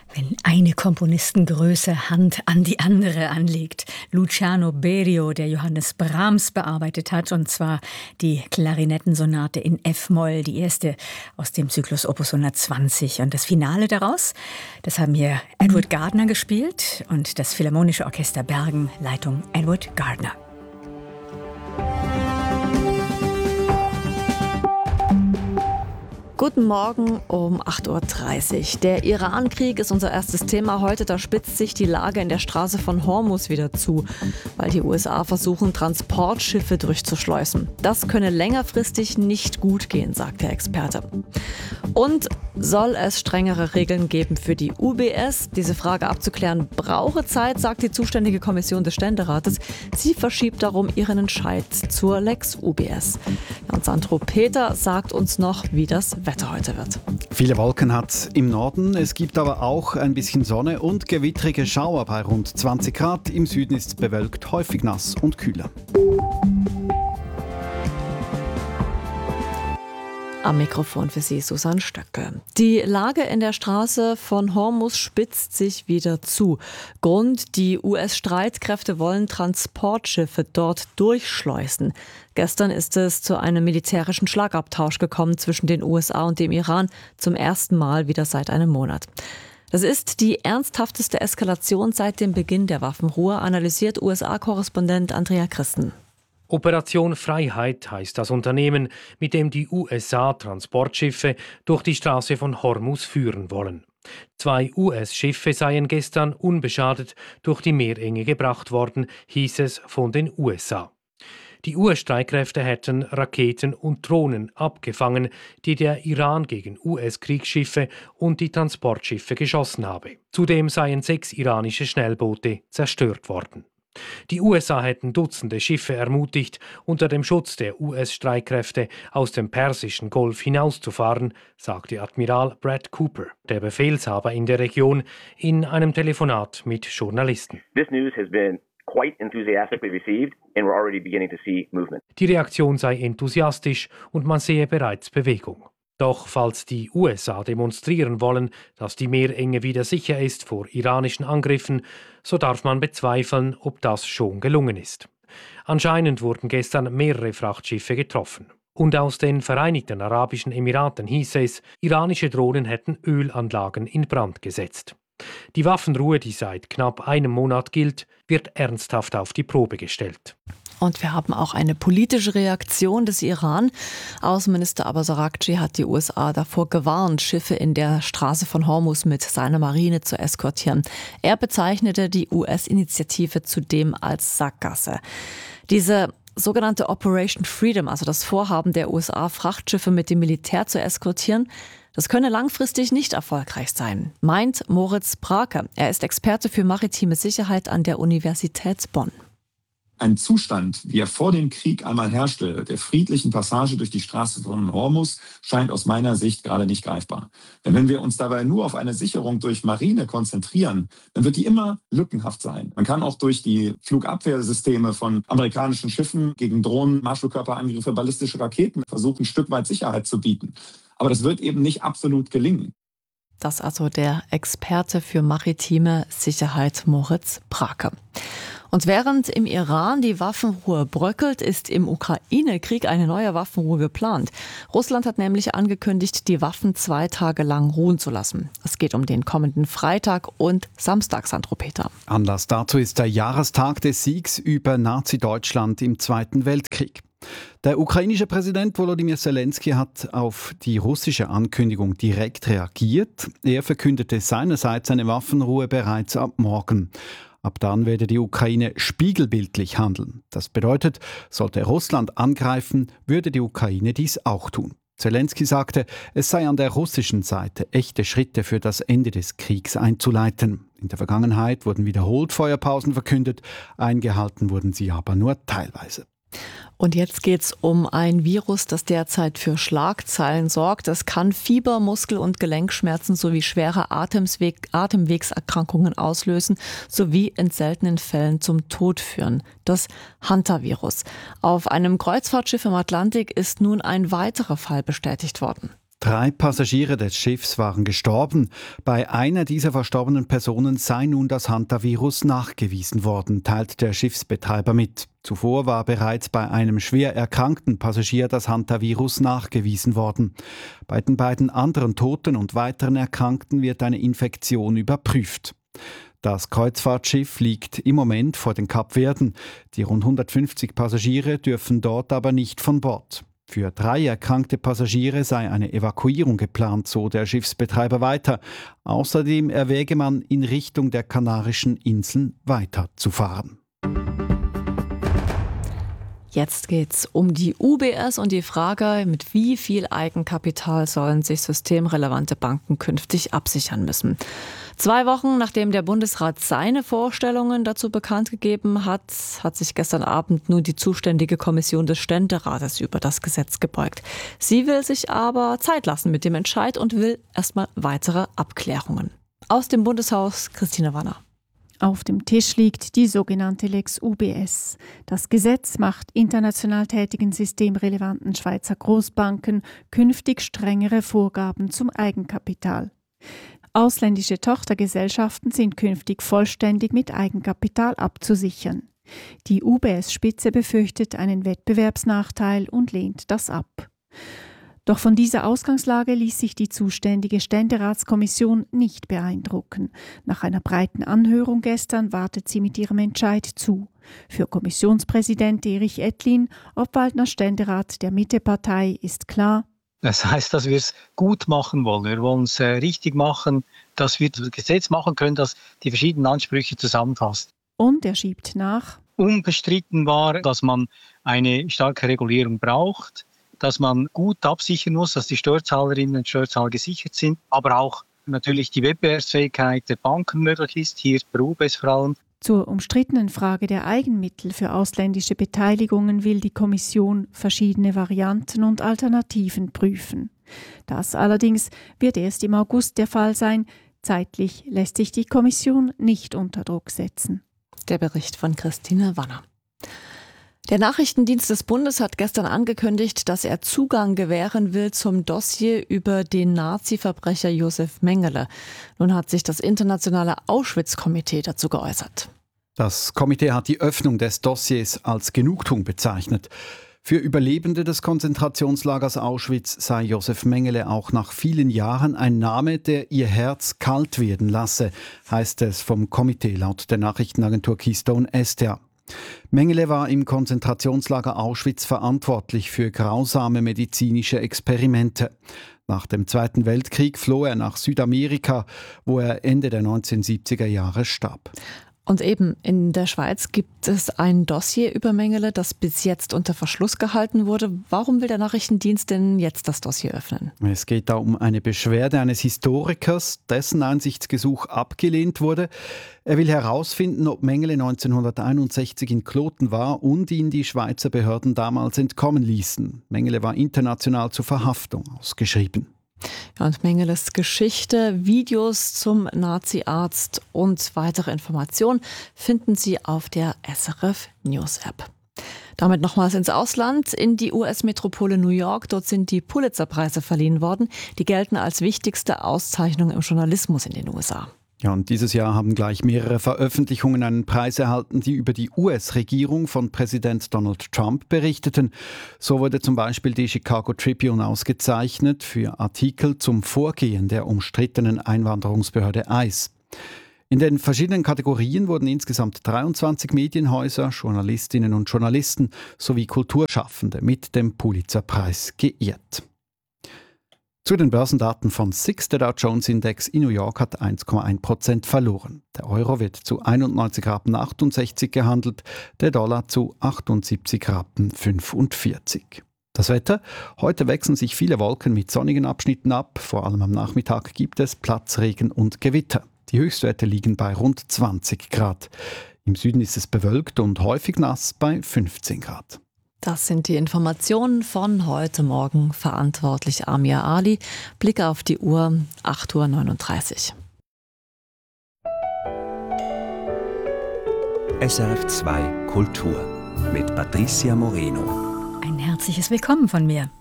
Wenn eine Komponistengröße Hand an die andere anlegt. Luciano Berio, der Johannes Brahms bearbeitet hat, und zwar die Klarinettensonate in F-Moll, die erste aus dem Zyklus Opus 120. Und das Finale daraus, das haben hier Edward Gardner gespielt und das Philharmonische Orchester Bergen, Leitung Edward Gardner. Guten Morgen um 8.30 Uhr. Der Iran-Krieg ist unser erstes Thema heute. Da spitzt sich die Lage in der Straße von Hormuz wieder zu, weil die USA versuchen, Transportschiffe durchzuschleusen. Das könne längerfristig nicht gut gehen, sagt der Experte. Und soll es strengere Regeln geben für die UBS? Diese Frage abzuklären brauche Zeit, sagt die zuständige Kommission des Ständerates. Sie verschiebt darum ihren Entscheid zur Lex UBS. Und Sandro Peter sagt uns noch, wie das Wetter heute wird. Viele Wolken hat es im Norden, es gibt aber auch ein bisschen Sonne und gewittrige Schauer bei rund 20 Grad. Im Süden ist es bewölkt, häufig nass und kühler. Am Mikrofon für Sie Susanne Stöcke. Die Lage in der Straße von Hormuz spitzt sich wieder zu. Grund: die US-Streitkräfte wollen Transportschiffe dort durchschleusen. Gestern ist es zu einem militärischen Schlagabtausch gekommen zwischen den USA und dem Iran, zum ersten Mal wieder seit einem Monat. Das ist die ernsthafteste Eskalation seit dem Beginn der Waffenruhe, analysiert USA-Korrespondent Andrea Christen. Operation Freiheit heißt das Unternehmen, mit dem die USA Transportschiffe durch die Straße von Hormuz führen wollen. 2 US-Schiffe seien gestern unbeschadet durch die Meerenge gebracht worden, hieß es von den USA. Die US-Streitkräfte hätten Raketen und Drohnen abgefangen, die der Iran gegen US-Kriegsschiffe und die Transportschiffe geschossen habe. Zudem seien 6 iranische Schnellboote zerstört worden. Die USA hätten Dutzende Schiffe ermutigt, unter dem Schutz der US-Streitkräfte aus dem Persischen Golf hinauszufahren, sagte Admiral Brad Cooper, der Befehlshaber in der Region, in einem Telefonat mit Journalisten. This news has been quite enthusiastically received and we're already beginning to see movement. Die Reaktion sei enthusiastisch und man sehe bereits Bewegung. Doch falls die USA demonstrieren wollen, dass die Meerenge wieder sicher ist vor iranischen Angriffen, so darf man bezweifeln, ob das schon gelungen ist. Anscheinend wurden gestern mehrere Frachtschiffe getroffen. Und aus den Vereinigten Arabischen Emiraten hieß es, iranische Drohnen hätten Ölanlagen in Brand gesetzt. Die Waffenruhe, die seit knapp einem Monat gilt, wird ernsthaft auf die Probe gestellt. Und wir haben auch eine politische Reaktion des Iran. Außenminister Abbas Araghchi hat die USA davor gewarnt, Schiffe in der Straße von Hormuz mit seiner Marine zu eskortieren. Er bezeichnete die US-Initiative zudem als Sackgasse. Diese sogenannte Operation Freedom, also das Vorhaben der USA, Frachtschiffe mit dem Militär zu eskortieren, das könne langfristig nicht erfolgreich sein, meint Moritz Brake. Er ist Experte für maritime Sicherheit an der Universität Bonn. Ein Zustand, wie er vor dem Krieg einmal herrschte, der friedlichen Passage durch die Straße von Hormuz, scheint aus meiner Sicht gerade nicht greifbar. Denn wenn wir uns dabei nur auf eine Sicherung durch Marine konzentrieren, dann wird die immer lückenhaft sein. Man kann auch durch die Flugabwehrsysteme von amerikanischen Schiffen gegen Drohnen, Marschflugkörperangriffe, ballistische Raketen versuchen, ein Stück weit Sicherheit zu bieten. Aber das wird eben nicht absolut gelingen. Das also der Experte für maritime Sicherheit Moritz Brake. Und während im Iran die Waffenruhe bröckelt, ist im Ukraine-Krieg eine neue Waffenruhe geplant. Russland hat nämlich angekündigt, die Waffen 2 Tage lang ruhen zu lassen. Es geht um den kommenden Freitag und Samstag, Sandro Peter. Anlass dazu ist der Jahrestag des Siegs über Nazi-Deutschland im Zweiten Weltkrieg. Der ukrainische Präsident Volodymyr Zelensky hat auf die russische Ankündigung direkt reagiert. Er verkündete seinerseits eine Waffenruhe bereits ab morgen. Ab dann werde die Ukraine spiegelbildlich handeln. Das bedeutet, sollte Russland angreifen, würde die Ukraine dies auch tun. Zelensky sagte, es sei an der russischen Seite, echte Schritte für das Ende des Kriegs einzuleiten. In der Vergangenheit wurden wiederholt Feuerpausen verkündet, eingehalten wurden sie aber nur teilweise. Und jetzt geht's um ein Virus, das derzeit für Schlagzeilen sorgt. Es kann Fieber, Muskel- und Gelenkschmerzen sowie schwere Atemwegserkrankungen auslösen, sowie in seltenen Fällen zum Tod führen. Das Hantavirus. Auf einem Kreuzfahrtschiff im Atlantik ist nun ein weiterer Fall bestätigt worden. 3 Passagiere des Schiffs waren gestorben. Bei einer dieser verstorbenen Personen sei nun das Hantavirus nachgewiesen worden, teilt der Schiffsbetreiber mit. Zuvor war bereits bei einem schwer erkrankten Passagier das Hantavirus nachgewiesen worden. Bei den beiden anderen Toten und weiteren Erkrankten wird eine Infektion überprüft. Das Kreuzfahrtschiff liegt im Moment vor den Kapverden. Die rund 150 Passagiere dürfen dort aber nicht von Bord. Für 3 erkrankte Passagiere sei eine Evakuierung geplant, so der Schiffsbetreiber weiter. Außerdem erwäge man, in Richtung der Kanarischen Inseln weiterzufahren. Jetzt geht's um die UBS und die Frage, mit wie viel Eigenkapital sollen sich systemrelevante Banken künftig absichern müssen. 2 Wochen nachdem der Bundesrat seine Vorstellungen dazu bekannt gegeben hat, hat sich gestern Abend nun die zuständige Kommission des Ständerates über das Gesetz gebeugt. Sie will sich aber Zeit lassen mit dem Entscheid und will erstmal weitere Abklärungen. Aus dem Bundeshaus Christine Wanner. Auf dem Tisch liegt die sogenannte Lex UBS. Das Gesetz macht international tätigen systemrelevanten Schweizer Großbanken künftig strengere Vorgaben zum Eigenkapital. Ausländische Tochtergesellschaften sind künftig vollständig mit Eigenkapital abzusichern. Die UBS-Spitze befürchtet einen Wettbewerbsnachteil und lehnt das ab. Doch von dieser Ausgangslage ließ sich die zuständige Ständeratskommission nicht beeindrucken. Nach einer breiten Anhörung gestern wartet sie mit ihrem Entscheid zu. Für Kommissionspräsident Erich Ettlin, Obwaldner Ständerat der Mittepartei, ist klar: Das heißt, dass wir es gut machen wollen. Wir wollen es richtig machen, dass wir das Gesetz machen können, das die verschiedenen Ansprüche zusammenfasst. Und er schiebt nach: Unbestritten war, dass man eine starke Regulierung braucht, dass man gut absichern muss, dass die Steuerzahlerinnen und Steuerzahler gesichert sind, aber auch natürlich die Wettbewerbsfähigkeit der Banken möglich ist, hier bei UBS vor allem. Zur umstrittenen Frage der Eigenmittel für ausländische Beteiligungen will die Kommission verschiedene Varianten und Alternativen prüfen. Das allerdings wird erst im August der Fall sein. Zeitlich lässt sich die Kommission nicht unter Druck setzen. Der Bericht von Christine Wanner. Der Nachrichtendienst des Bundes hat gestern angekündigt, dass er Zugang gewähren will zum Dossier über den Nazi-Verbrecher Josef Mengele. Nun hat sich das internationale Auschwitz-Komitee dazu geäußert. Das Komitee hat die Öffnung des Dossiers als Genugtuung bezeichnet. Für Überlebende des Konzentrationslagers Auschwitz sei Josef Mengele auch nach vielen Jahren ein Name, der ihr Herz kalt werden lasse, heißt es vom Komitee laut der Nachrichtenagentur Keystone SDA. Mengele war im Konzentrationslager Auschwitz verantwortlich für grausame medizinische Experimente. Nach dem Zweiten Weltkrieg floh er nach Südamerika, wo er Ende der 1970er Jahre starb. Und eben in der Schweiz gibt es ein Dossier über Mengele, das bis jetzt unter Verschluss gehalten wurde. Warum will der Nachrichtendienst denn jetzt das Dossier öffnen? Es geht da um eine Beschwerde eines Historikers, dessen Einsichtsgesuch abgelehnt wurde. Er will herausfinden, ob Mengele 1961 in Kloten war und ihn die Schweizer Behörden damals entkommen ließen. Mengele war international zur Verhaftung ausgeschrieben. Ja, und Mengeles Geschichte, Videos zum Nazi-Arzt und weitere Informationen finden Sie auf der SRF News App. Damit nochmals ins Ausland, in die US-Metropole New York. Dort sind die Pulitzer-Preise verliehen worden. Die gelten als wichtigste Auszeichnung im Journalismus in den USA. Ja, und dieses Jahr haben gleich mehrere Veröffentlichungen einen Preis erhalten, die über die US-Regierung von Präsident Donald Trump berichteten. So wurde zum Beispiel die Chicago Tribune ausgezeichnet für Artikel zum Vorgehen der umstrittenen Einwanderungsbehörde ICE. In den verschiedenen Kategorien wurden insgesamt 23 Medienhäuser, Journalistinnen und Journalisten sowie Kulturschaffende mit dem Pulitzer-Preis geehrt. Zu den Börsendaten von SIX, der Dow Jones Index in New York hat 1,1% verloren. Der Euro wird zu 91,68 Rappen gehandelt, der Dollar zu 78,45 Rappen. Das Wetter: Heute wechseln sich viele Wolken mit sonnigen Abschnitten ab. Vor allem am Nachmittag gibt es Platzregen und Gewitter. Die Höchstwerte liegen bei rund 20 Grad. Im Süden ist es bewölkt und häufig nass bei 15 Grad. Das sind die Informationen von heute Morgen. Verantwortlich Amir Ali. Blick auf die Uhr, 8:39 Uhr. SRF 2 Kultur mit Patricia Moreno. Ein herzliches Willkommen von mir.